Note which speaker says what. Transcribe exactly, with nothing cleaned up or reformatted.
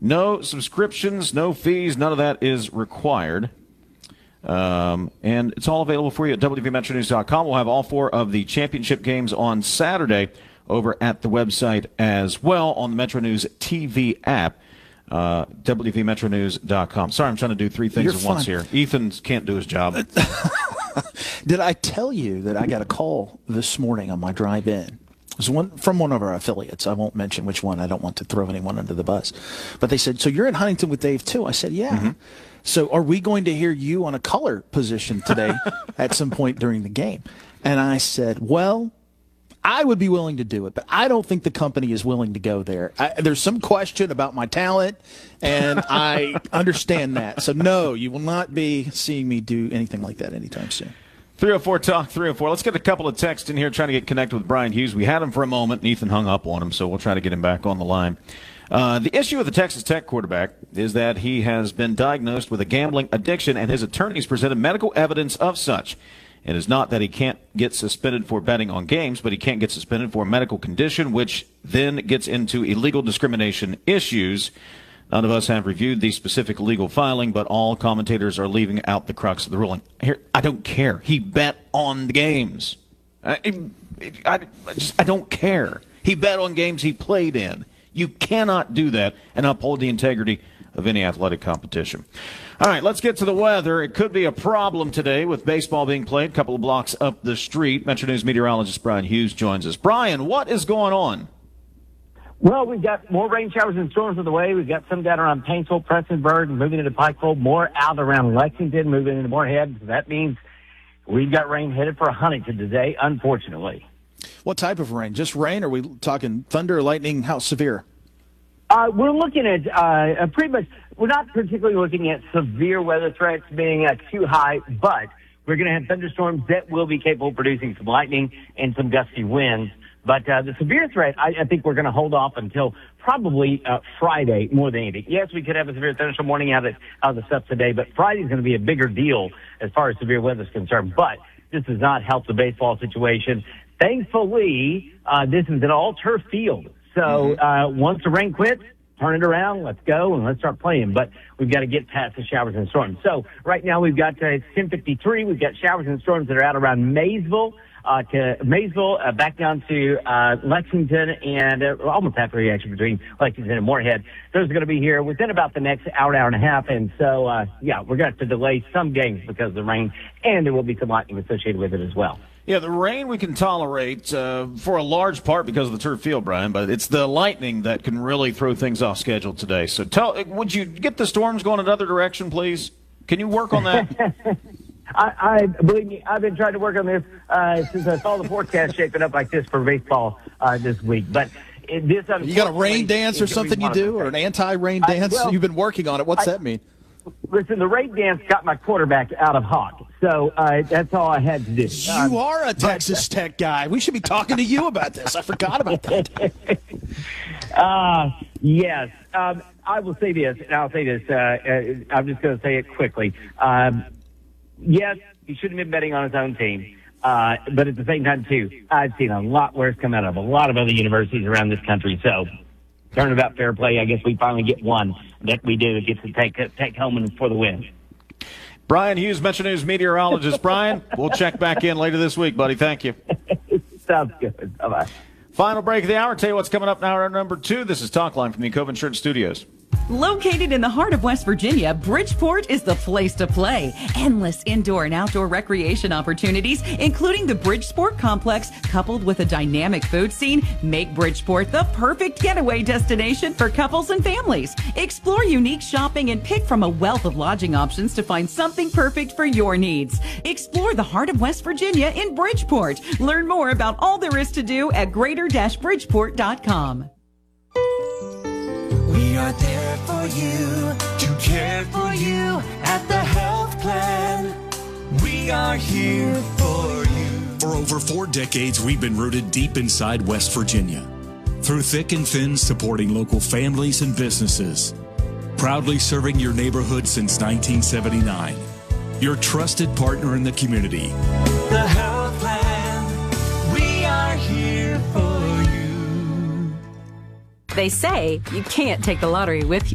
Speaker 1: No subscriptions, no fees, none of that is required. Um, and it's all available for you at W V Metro News dot com. We'll have all four of the championship games on Saturday over at the website as well on the Metro News T V app, uh, W V Metro News dot com. Sorry, I'm trying to do three things
Speaker 2: You're
Speaker 1: at
Speaker 2: fine.
Speaker 1: once here. Ethan can't do his job.
Speaker 2: Did I tell you that I got a call this morning on my drive in? It was one from one of our affiliates. I won't mention which one. I don't want to throw anyone under the bus. But they said, so you're in Huntington with Dave too? I said, yeah. Mm-hmm. So are we going to hear you on a color position today at some point during the game? And I said, well, I would be willing to do it, but I don't think the company is willing to go there. I, there's some question about my talent, and I understand that. So, no, you will not be seeing me do anything like that anytime soon.
Speaker 1: three oh four Talk three oh four. Let's get a couple of texts in here trying to get connected with Brian Hughes. We had him for a moment, and Ethan hung up on him, so we'll try to get him back on the line. Uh, the issue with the Texas Tech quarterback is that he has been diagnosed with a gambling addiction, and his attorneys presented medical evidence of such. It is not that he can't get suspended for betting on games, but he can't get suspended for a medical condition, which then gets into illegal discrimination issues. None of us have reviewed the specific legal filing, but all commentators are leaving out the crux of the ruling. Here, I don't care. He bet on the games. I, I, I, just, I don't care. He bet on games he played in. You cannot do that and uphold the integrity of any athletic competition. All right, let's get to the weather. It could be a problem today with baseball being played a couple of blocks up the street. Metro News meteorologist Brian Hughes joins us. Brian, what is going on?
Speaker 3: Well, we've got more rain showers and storms on the way. We've got some down around Paintsville, Prestonsburg, moving into Pikeville, more out around Lexington, moving into Moorhead. So that means we've got rain headed for Huntington today, unfortunately.
Speaker 2: What type of rain? Just rain? Or are we talking thunder, lightning? How severe?
Speaker 3: Uh, we're looking at uh, pretty much, we're not particularly looking at severe weather threats being uh, too high, but we're going to have thunderstorms that will be capable of producing some lightning and some gusty winds. But uh, the severe threat, I, I think we're going to hold off until probably uh, Friday more than anything. Yes, we could have a severe thunderstorm warning out of, out of the stuff today, but Friday's going to be a bigger deal as far as severe weather is concerned. But this does not help the baseball situation. Thankfully, uh, this is an all-turf field. So uh, once the rain quits, turn it around, let's go, and let's start playing. But we've got to get past the showers and storms. So right now we've got uh, ten fifty-three. We've got showers and storms that are out around Maysville, uh, to Maysville, uh, back down to uh, Lexington, and uh, almost halfway actually between Lexington and Moorhead. Those are going to be here within about the next hour, hour and a half. And so, uh, yeah, we're going to have to delay some games because of the rain, and there will be some lightning associated with it as well.
Speaker 1: Yeah, the rain we can tolerate uh, for a large part because of the turf field, Brian, but it's the lightning that can really throw things off schedule today. So tell, would you get the storms going another direction, please? Can you work on that?
Speaker 3: I, I believe me, I've been trying to work on this uh, since I saw the forecast shaping up like this for baseball uh, this week. But it, this
Speaker 2: you got a rain dance or something you do, or an anti-rain dance?
Speaker 3: I, well,
Speaker 2: You've been working on it. What's
Speaker 3: I,
Speaker 2: that mean?
Speaker 3: Listen, the rain dance got my quarterback out of Hawk, so uh, that's all I had to do.
Speaker 2: You
Speaker 3: um,
Speaker 2: are a Texas but, Tech guy. We should be talking to you about this. I forgot about that.
Speaker 3: uh, yes. Um, I will say this, and I'll say this. Uh, uh, I'm just going to say it quickly. Um, yes, he shouldn't have been betting on his own team. Uh, but at the same time, too, I've seen a lot worse come out of a lot of other universities around this country. So, turnabout fair play, I guess we finally get one that we do that gets to take, take home and for the win.
Speaker 1: Brian Hughes, Metro News meteorologist. Brian, we'll check back in later this week, buddy. Thank you.
Speaker 3: Sounds good. Bye-bye.
Speaker 1: Final break of the hour. Tell you what's coming up in hour number two. This is Talk Line from the Cove Insurance Studios.
Speaker 4: Located in the heart of West Virginia, Bridgeport is the place to play. Endless indoor and outdoor recreation opportunities, including the Bridgeport Complex, coupled with a dynamic food scene, make Bridgeport the perfect getaway destination for couples and families. Explore unique shopping and pick from a wealth of lodging options to find something perfect for your needs. Explore the heart of West Virginia in Bridgeport. Learn more about all there is to do at greater bridgeport dot com.
Speaker 5: We are there for you, to care for you at the health plan. We are here for you.
Speaker 6: For over four decades, we've been rooted deep inside West Virginia. Through thick and thin, supporting local families and businesses. Proudly serving your neighborhood since nineteen seventy-nine. Your trusted partner in the community.
Speaker 5: The health plan. We are here for you.
Speaker 7: They say you can't take the lottery with you.